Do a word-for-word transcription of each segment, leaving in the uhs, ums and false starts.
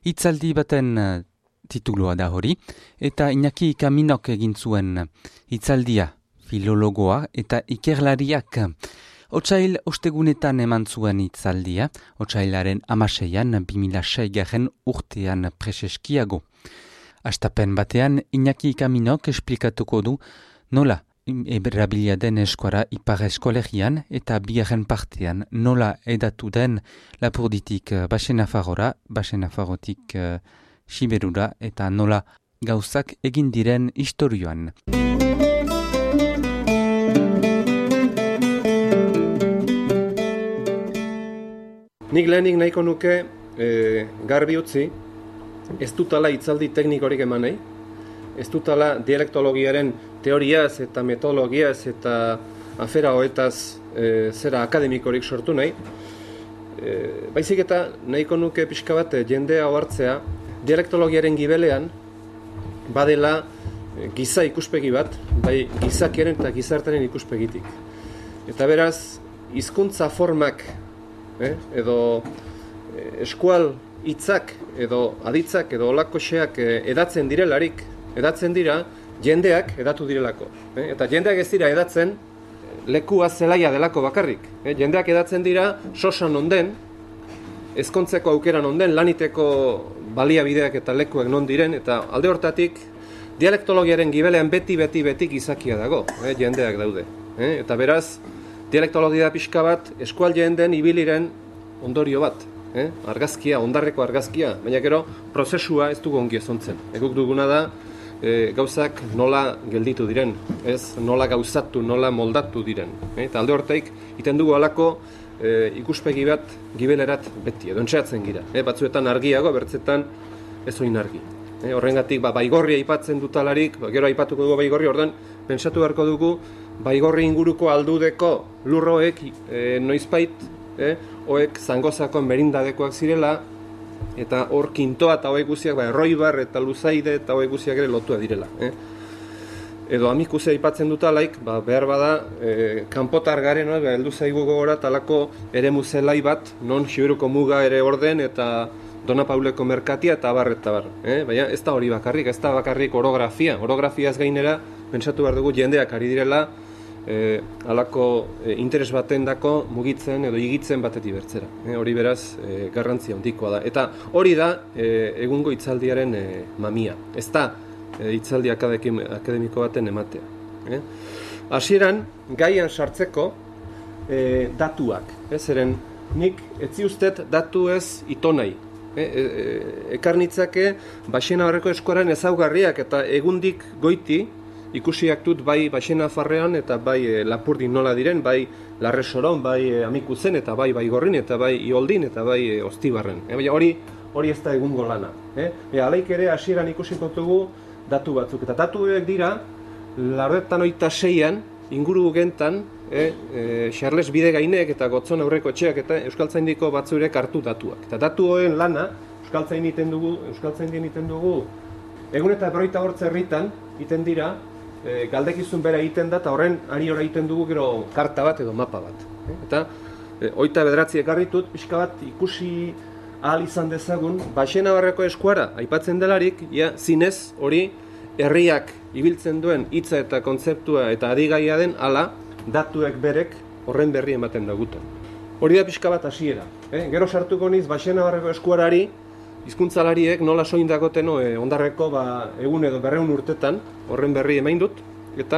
Hitzaldi baten uh, titulua da hori, eta Iñaki Kaminok egin zuen hitzaldia, filologoa eta ikerlariak. Otsail ostegunetan eman zuen hitzaldia, otsailaren hamaseian, bi mila seigarren urtean preseskiago. Astapen batean, Iñaki Kaminok esplikatuko du nola erabilia den eskuara ipar eskolegian eta bigarren partean nola edatu den Lapurditik Baxe-Nafarrora, Baxe-Nafarrotik uh, Siberura eta nola gauzak egin diren istorioan. Nik lehenik nahiko nuke e, garbi utzi, ez dutala hitzaldi teknikorik eman nahi, ez dutala dialektologiaren teoriaz eta metodologiaz eta afera hoetaz e, zera akademikorik sortu nahi. E, baizik eta nahiko nuke pixka bat jendea ohartzea, dialektologiaren gibelean badela giza ikuspegi bat, bai gizakiaren eta gizartaren ikuspegitik. Eta beraz, hizkuntza formak eh, edo eh, eskual hitzak edo aditzak edo olakoxeak eh, edatzen direlarik, edatzen dira jendeak edatu direlako. Eh? Eta jendeak ez dira edatzen lekua zelaia delako bakarrik. Eh? Jendeak edatzen dira sosan onden, ezkontzeko aukeran onden, laniteko baliabideak eta lekuak non diren, eta alde hortatik dialektologiaren gibelean beti, beti, beti gizakia dago, eh? jendeak daude. Eh? Eta beraz, dialektologia pixka bat eskual jenden ibiliren ondorio bat. Eh? Argazkia, ondarreko argazkia, baina gero prozesua ez dugu ongi ezontzen. Eguk duguna da, E, gauzak nola gelditu diren, ez nola gauzatu, nola moldatu diren. E, eta alde hortaik, iten dugu alako e, ikuspegi bat gibelerat beti, edo entxeatzen gira. E, batzuetan argiago, bertzetan ez oin argi. E, horrengatik, ba, baigorria aipatzen dutalarik, ba, gero aipatuko dugu baigorri, ordan pentsatu beharko dugu, baigorri inguruko aldudeko lurroek e, noizbait, e, hoek zangozako merindadekoak zirela, eta hor kintoa eta hauek guziak, ba, erroibar eta luzaide eta hauek guziak ere lotua direla. Eh? Edo amikuzea aipatzen dutalaik, ba, behar bada, e, kanpotar garen, no? Ba, heldu zaigu gogora talako eremu zelai bat, non Siberuko muga ere orden eta Dona Pauleko merkatia eta bar eta bar. Eh? Baina ez da hori bakarrik, ez da bakarrik orografia. Orografiaz gainera, pentsatu behar dugu jendeak ari direla, E, alako e, interes baten dako mugitzen edo higitzen batetik bertzera. E, hori beraz e, garrantzia handikoa da. Eta hori da e, egungo hitzaldiaren e, mamia. Ez da e, hitzaldi akademiko baten ematea. E? Hasieran gaian sartzeko e, datuak. Ez eren nik etzi ustet datu ez ito nahi. E, e, e, ekarnitzake Baxe-Nafarroko eskuaren ezaugarriak eta egundik goiti ikusiak dut bai Baxe-Nafarrean eta bai e, Lapurdin nola diren, bai Larresoron, bai e, Amikuzen eta bai Baigorrin eta bai Ioldin eta bai e, Ostibarren. E, hori hori ez da egungo lana. E? E, alaik ere hasieran ikusiko dugu datu batzuk. Eta datuek dira, laurogeita hogeita seian inguru gentan, e, e, Charles Bidegainek eta Gotzon aurreko etxeak eta Euskaltzaindiko batzurek hartu datuak. Eta datu hoen lana Euskaltzain iten dugu, Euskaltzaindien iten dugu, egun eta berrogeita bortz herritan iten dira, E, galdekizun bera egiten da, eta horren ari ora egiten dugu gero karta bat edo mapa bat. E, eta e, oita bederatzi ekarritut, pixka bat ikusi ahal izan dezagun, Baxe-Nafarroko eskuara aipatzen delarik, ja, zinez hori herriak ibiltzen duen hitza eta kontzeptua eta adigaia den, ala datuek berek horren berri ematen daguten. Hori da pixka bat hasiera. E, gero sartuko niz Baxe-Nafarroko eskuarari, hizkuntzalariek nola soin dagoteno e, ondarreko ba, egun edo berreun urtetan horren berri emain dut, eta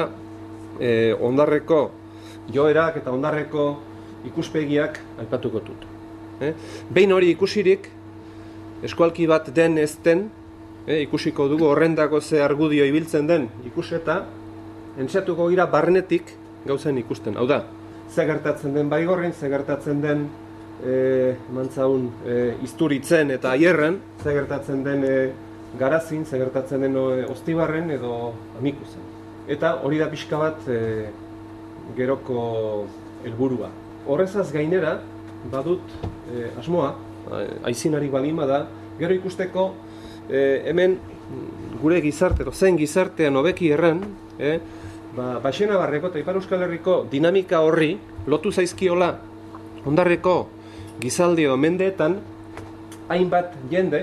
e, ondarreko joerak eta ondarreko ikuspegiak aipatuko dut. E? Behin hori ikusirik, eskualki bat den ez den, e, ikusiko dugu horrendako ze argudio ibiltzen den ikuseta, entxatuko gira barnetik gauzen ikusten. Hau da, ze gertatzen den Baigorrin, ze gertatzen den E, mantzaun e, Izturitzen eta Aierren, ze gertatzen den e, Garazin, ze gertatzen den e, Ostibarren edo Amikuzen. Eta hori da pixka bat e, geroko helburua. Horrezaz gainera, badut e, asmoa, aizinari balima da, gero ikusteko e, hemen gure gizarte, zen gizartean hobeki erran, e, ba, Baxe-Nafarreko eta Ipar Euskal Herriko dinamika horri lotu zaizkiola ondarreko gizaldi edo mendeetan hainbat jende